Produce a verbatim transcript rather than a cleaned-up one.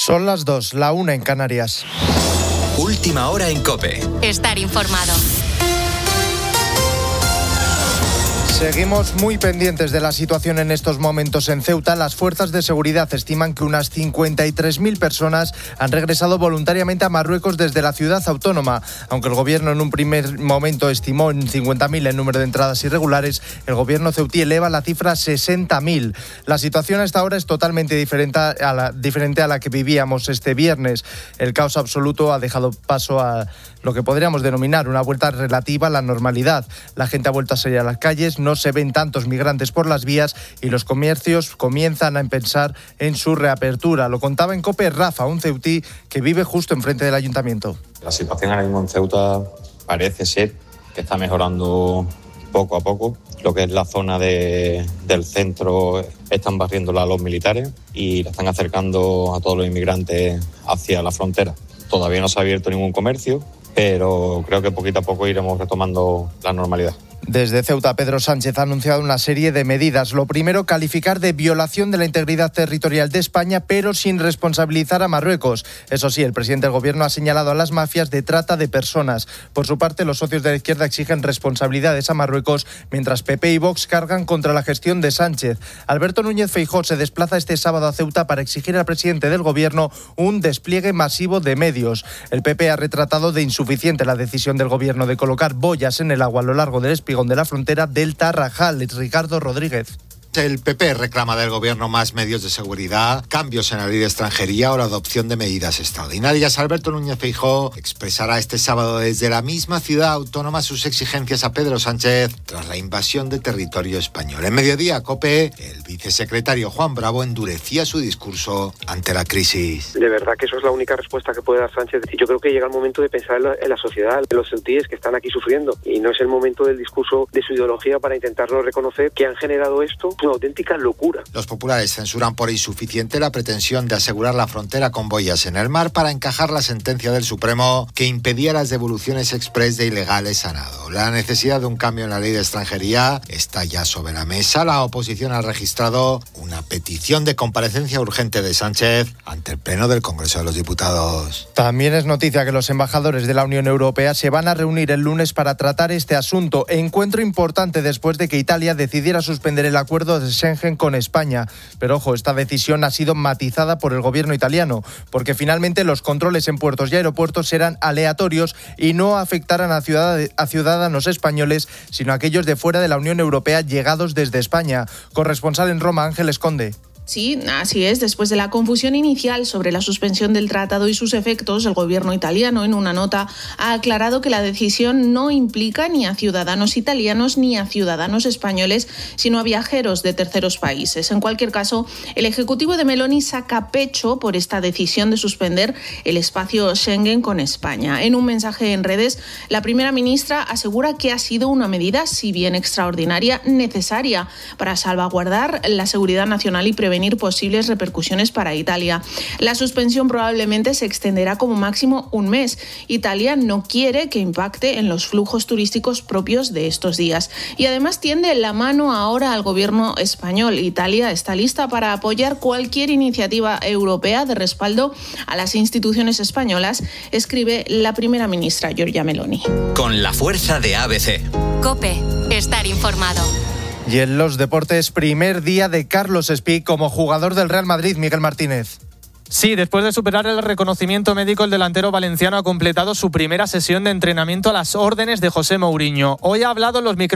Son las dos, la una en Canarias. Última hora en COPE. Estar informado. Seguimos muy pendientes de la situación en estos momentos en Ceuta. Las fuerzas de seguridad estiman que unas cincuenta y tres mil personas han regresado voluntariamente a Marruecos desde la ciudad autónoma. Aunque el gobierno en un primer momento estimó en cincuenta mil el número de entradas irregulares, el gobierno ceutí eleva la cifra a sesenta mil. La situación hasta ahora es totalmente diferente a la, diferente a la que vivíamos este viernes. El caos absoluto ha dejado paso a lo que podríamos denominar una vuelta relativa a la normalidad. La gente ha vuelto a salir a las calles, no se ven tantos migrantes por las vías y los comercios comienzan a pensar en su reapertura. Lo contaba en COPE Rafa, un ceutí que vive justo enfrente del ayuntamiento. La situación ahora mismo en Ceuta parece ser que está mejorando poco a poco. Lo que es la zona de, del centro están barriéndola los militares y la están acercando a todos los inmigrantes hacia la frontera. Todavía no se ha abierto ningún comercio, pero creo que poquito a poco iremos retomando la normalidad. Desde Ceuta, Pedro Sánchez ha anunciado una serie de medidas. Lo primero, calificar de violación de la integridad territorial de España, pero sin responsabilizar a Marruecos. Eso sí, el presidente del gobierno ha señalado a las mafias de trata de personas. Por su parte, los socios de la izquierda exigen responsabilidades a Marruecos, mientras P P y Vox cargan contra la gestión de Sánchez. Alberto Núñez Feijóo se desplaza este sábado a Ceuta para exigir al presidente del gobierno un despliegue masivo de medios. El P P ha retratado de insuficiente la decisión del gobierno de colocar boyas en el agua a lo largo del espigón de la frontera del Tarrajal. Ricardo Rodríguez. El P P reclama del gobierno más medios de seguridad, cambios en la ley de extranjería o la adopción de medidas extraordinarias. Alberto Núñez Feijóo expresará este sábado desde la misma ciudad autónoma sus exigencias a Pedro Sánchez tras la invasión de territorio español. En Mediodía, COPE, el vicesecretario Juan Bravo endurecía su discurso ante la crisis. De verdad que eso es la única respuesta que puede dar Sánchez. Yo creo que llega el momento de pensar en la, en la sociedad, en los ceutíes que están aquí sufriendo, y no es el momento del discurso de su ideología para intentarlo reconocer que han generado esto. Una auténtica locura. Los populares censuran por insuficiente la pretensión de asegurar la frontera con boyas en el mar para encajar la sentencia del Supremo que impedía las devoluciones exprés de ilegales a nado. La necesidad de un cambio en la ley de extranjería está ya sobre la mesa. La oposición ha registrado una petición de comparecencia urgente de Sánchez ante el Pleno del Congreso de los Diputados. También es noticia que los embajadores de la Unión Europea se van a reunir el lunes para tratar este asunto. Encuentro importante después de que Italia decidiera suspender el acuerdo de Schengen con España. Pero ojo, esta decisión ha sido matizada por el gobierno italiano, porque finalmente los controles en puertos y aeropuertos serán aleatorios y no afectarán a, ciudad- a ciudadanos españoles, sino a aquellos de fuera de la Unión Europea llegados desde España. Corresponsal en Roma, Ángeles Conde. Sí, así es. Después de la confusión inicial sobre la suspensión del tratado y sus efectos, el gobierno italiano, en una nota, ha aclarado que la decisión no implica ni a ciudadanos italianos ni a ciudadanos españoles, sino a viajeros de terceros países. En cualquier caso, el ejecutivo de Meloni saca pecho por esta decisión de suspender el espacio Schengen con España. En un mensaje en redes, la primera ministra asegura que ha sido una medida, si bien extraordinaria, necesaria para salvaguardar la seguridad nacional y prevenir posibles repercusiones para Italia. La suspensión probablemente se extenderá como máximo un mes. Italia no quiere que impacte en los flujos turísticos propios de estos días. Y además tiende la mano ahora al gobierno español. Italia está lista para apoyar cualquier iniciativa europea de respaldo a las instituciones españolas, escribe la primera ministra Giorgia Meloni. Con la fuerza de A B C. COPE. Estar informado. Y en los deportes, primer día de Carlos Espí como jugador del Real Madrid, Miguel Martínez. Sí, después de superar el reconocimiento médico, el delantero valenciano ha completado su primera sesión de entrenamiento a las órdenes de José Mourinho. Hoy ha hablado en los micrófonos